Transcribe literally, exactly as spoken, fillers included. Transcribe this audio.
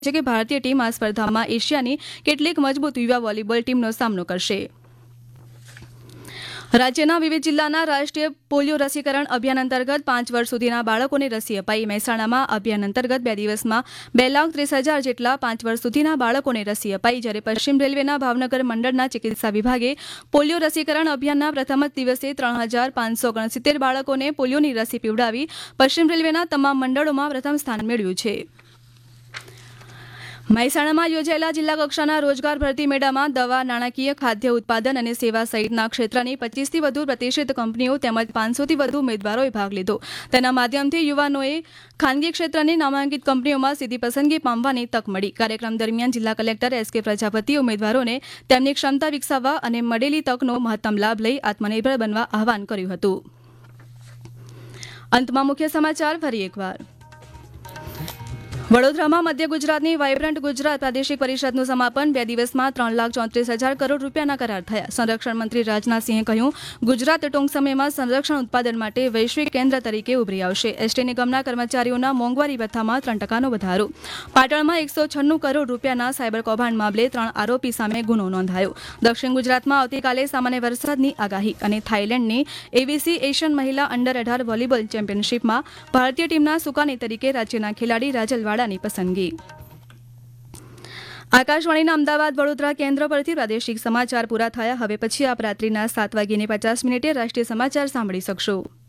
છે કે ભારતીય ટીમ આ સ્પર્ધામાં એશિયાની કેટલીક મજબૂત યુવા વોલીબોલ ટીમનો સામનો કરશે. રાજ્યના વિવિધ જિલ્લાના રાષ્ટ્રીય પોલિયો રસીકરણ અભિયાન અંતર્ગત પાંચ વર્ષ સુધીના બાળકોને રસી અપાઈ. મહેસાણામાં અભિયાન અંતર્ગત બે દિવસમાં બે લાખ ત્રીસ હજાર જેટલા પાંચ વર્ષ સુધીના બાળકોને રસી અપાઈ. જ્યારે પશ્ચિમ રેલવેના ભાવનગર મંડળના ચિકિત્સા વિભાગે પોલિયો રસીકરણ અભિયાનના પ્રથમ જ દિવસે ત્રણ હજાર પાંચસો ઓગણસિત્તેર બાળકોને પોલિયોની રસી પીવડાવી પશ્ચિમ રેલવેના તમામ મંડળોમાં પ્રથમ સ્થાન મેળવ્યું છે. મહેસાણામાં યોજાયેલા જિલ્લા કક્ષાના રોજગાર ભરતી મેળામાં દવા, નાણાકીય, ખાદ્ય ઉત્પાદન અને સેવા સહિતના ક્ષેત્રની પચીસથી વધુ પ્રતિષ્ઠિત કંપનીઓ તેમજ પાંચસોથી વધુ ઉમેદવારોએ ભાગ લીધો. તેના માધ્યમથી યુવાનોએ ખાનગી ક્ષેત્રની નામાંકિત કંપનીઓમાં સીધી પસંદગી પામવાની તક મળી. કાર્યક્રમ દરમિયાન જિલ્લા કલેક્ટર એસ કે પ્રજાપતિએ ઉમેદવારોને તેમની ક્ષમતા વિકસાવવા અને મળેલી તકનો મહત્તમ લાભ લઈ આત્મનિર્ભર બનવા આહવાન કર્યું હતું. અંતમાં મુખ્ય સમાચાર ફરી એકવાર. વડોદરામાં મધ્ય ગુજરાતની વાયબ્રન્ટ ગુજરાત પ્રાદેશિક પરિષદનું સમાપન. બે દિવસમાં ત્રણ લાખ ચોત્રીસ હજાર કરોડ રૂપિયાના કરાર થયા. સંરક્ષણ મંત્રી રાજનાથસિંહે કહ્યું, ગુજરાત ટૂંક સમયમાં સંરક્ષણ ઉત્પાદન માટે વૈશ્વિક કેન્દ્ર તરીકે ઉભરી આવશે. એસટી નિગમના કર્મચારીઓના મોંઘવારી ભથ્થામાં ત્રણ ટકાનો વધારો. પાટણમાં એકસો છન્નું કરોડ રૂપિયાના સાયબર કૌભાંડ મામલે ત્રણ આરોપી સામે ગુનો નોંધાયો. દક્ષિણ ગુજરાતમાં આવતીકાલે સામાન્ય વરસાદની આગાહી. અને થાઇલેન્ડની એવીસી એશિયન મહિલા અંડર અઢાર વોલીબોલ ચેમ્પિયનશિપમાં ભારતીય ટીમના સુકાની તરીકે રાજ્યના ખેલાડી રાજલ ની પસંદગી. આકાશવાણીના અમદાવાદ વડોદરા કેન્દ્ર પરથી પ્રાદેશિક સમાચાર પૂરા થયા. હવે પછી આપ રાત્રિના સાત વાગીને પચાસ મિનિટે રાષ્ટ્રીય સમાચાર સાંભળી શકશો.